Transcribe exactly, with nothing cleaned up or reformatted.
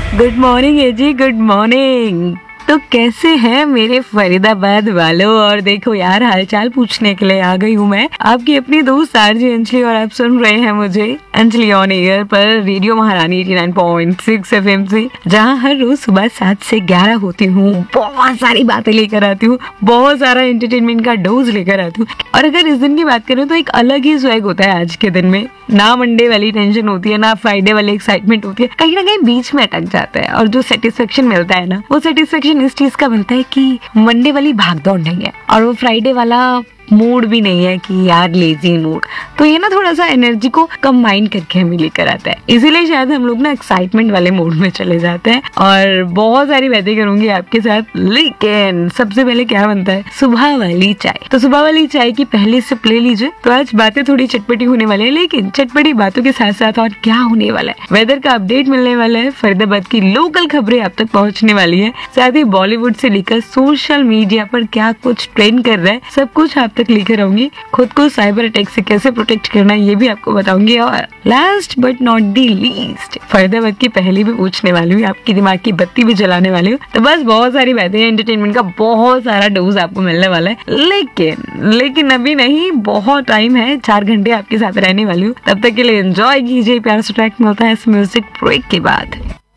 Good morning एजी, good morning. तो कैसे हैं मेरे फरीदाबाद वालों? और देखो यार, हालचाल पूछने के लिए आ गई हूँ मैं, आपकी अपनी दोस्त आरजे अंजलि, और आप सुन रहे हैं मुझे अंजलि ऑन एयर पर रेडियो महारानी eighty nine point six FM से, जहाँ हर रोज सुबह सात से ग्यारह होती हूँ। बहुत सारी बातें लेकर आती हूँ, बहुत सारा एंटरटेनमेंट का डोज लेकर आती हूँ। और अगर इस दिन की बात करूँ तो एक अलग ही स्वैग होता है आज के दिन में। ना मंडे वाली टेंशन होती है, ना फ्राइडे वाली एक्साइटमेंट होती है, कहीं ना कहीं बीच में अटक जाता है। और जो सेटिस्फेक्शन मिलता है ना, वो सेटिस्फेक्शन इस चीज का मिलता है कि मंडे वाली भागदौड़ नहीं है, और वो फ्राइडे वाला मूड भी नहीं है कि यार लेजी मूड। तो ये ना थोड़ा सा एनर्जी को कंबाइन करके हमें लेकर आता है, इसीलिए शायद हम लोग ना एक्साइटमेंट वाले मूड में चले जाते हैं। और बहुत सारी बातें करूंगी आपके साथ, लेकिन सबसे पहले क्या बनता है, सुबह वाली चाय। तो सुबह वाली चाय की पहले सिप ले लीजिए। तो आज बातें थोड़ी चटपटी होने वाली है, लेकिन चटपटी बातों के साथ साथ और क्या होने वाला है, वेदर का अपडेट मिलने वाला है, फरीदाबाद की लोकल खबरें आप तक पहुंचने वाली है, साथ ही बॉलीवुड से लेकर सोशल मीडिया पर क्या कुछ ट्रेंड कर रहा है, सब कुछ आप तक लेकर आऊंगी। खुद को साइबर अटैक से कैसे प्रोटेक्ट करना है ये भी आपको बताऊंगी। और last but not the least, Faridabad की पहली भी पूछने वाली हूँ, आपकी दिमाग की बत्ती भी जलाने वाली हूँ। तो बस बहुत सारी बातें, एंटरटेनमेंट का बहुत सारा डोज आपको मिलने वाला है, लेकिन लेकिन अभी नहीं, बहुत टाइम है, चार घंटे आपके साथ रहने वाली हूँ। तब तक के लिए एंजॉय कीजिए। प्यार से ट्रैक मिलता है इस म्यूजिक ब्रेक के बाद।